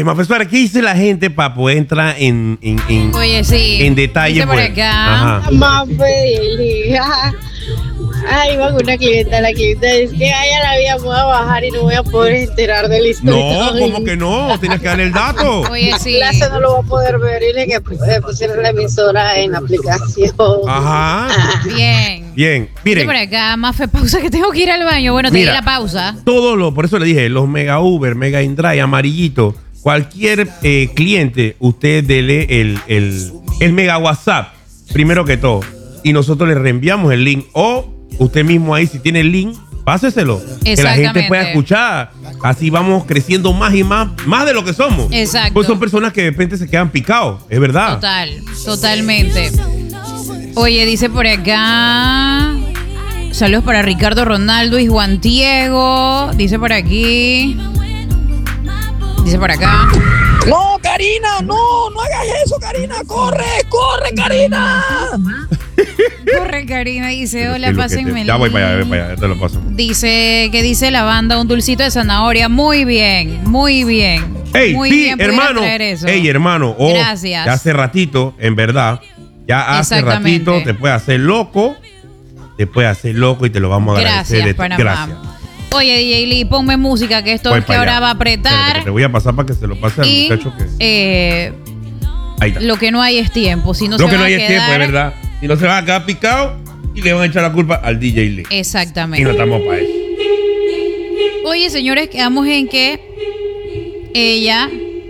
Mafe Suárez, ¿qué dice la gente para poder entrar Oye, sí. en detalle? Dice por acá. Ajá. Mafe, ay, va con una clienta. La clienta dice que ya la vida voy a bajar y no voy a poder enterar de la historia. No, ¿cómo que no? Tienes que darle el dato. Oye, sí. Clase no lo va a poder ver. Dile que pusieron la emisora en la aplicación. Ajá. Bien. Bien, Dice miren. por acá, Mafe, pausa que tengo que ir al baño. Bueno, te di Mira, la pausa. por eso le dije, los Mega Uber, Mega InDrive, amarillito, cualquier cliente, usted dele el Mega WhatsApp, primero que todo. Y nosotros le reenviamos el link. O usted mismo ahí, si tiene el link, páseselo. Que la gente pueda escuchar. Así vamos creciendo más y más de lo que somos. Exacto. Pues son personas que de repente se quedan picados, es verdad. Totalmente. Oye, dice por acá. Saludos para Ricardo Ronaldo y Juan Diego. Dice por aquí. Dice por acá. No, Karina, no hagas eso, Karina. Corre, Karina. Corre, Karina. Dice, hola, pásenme el Ya voy para link. allá, ya te lo paso. Dice, ¿qué dice la banda? Un dulcito de zanahoria. Muy bien, muy bien. Ey, muy sí, bien, pudiera hermano. traer eso. Ey, hermano. Gracias. Ya hace ratito, en verdad. Ya hace Exactamente. ratito te puede hacer loco. Te puede hacer loco y te lo vamos a agradecer. Gracias, Panamá. Gracias. Oye, DJ Lee, ponme música, que esto Voy que para ahora allá. va a apretar. Espérate, que te voy a pasar para que se lo pase al Y muchacho que. Ahí está. lo que no hay es tiempo. Si no Lo se que no van hay a es tiempo, es quedar- verdad. Y no se van a quedar picados y le van a echar la culpa al DJ Lee. Y Exactamente. no estamos para eso. Oye, señores, quedamos en que ella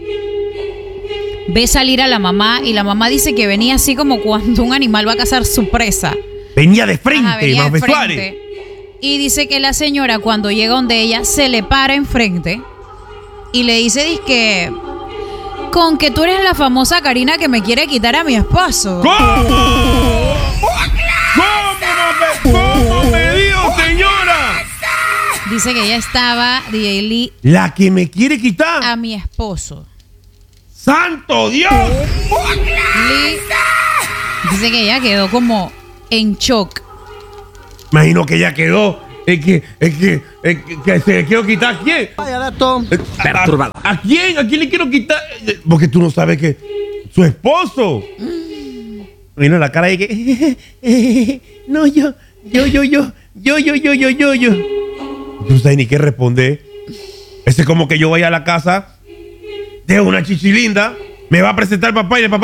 ve salir a la mamá y la mamá dice que venía así como cuando un animal va a cazar su presa. Venía de frente, Ajá, venía de Mafe frente. Suárez. Y dice que la señora cuando llega donde ella se le para enfrente y le dice, dizque, con que tú eres la famosa Karina que me quiere quitar a mi esposo. ¿Cómo? ¿Cómo me dijo, señora? Dice que ella estaba, DJ Lee, La que me quiere quitar. a mi esposo. ¡Santo Dios! Lee dice que ella quedó como en shock. Imagino que ella quedó. Es que se le quiero quitar a quién. Perturbada. ¿A quién? ¿A quién le quiero quitar? Porque tú no sabes que su esposo. Vino la cara de que no, yo. Tú no sabes ni qué responder. Ese es como que yo vaya a la casa de una chichilinda, me va a presentar el papá y el papá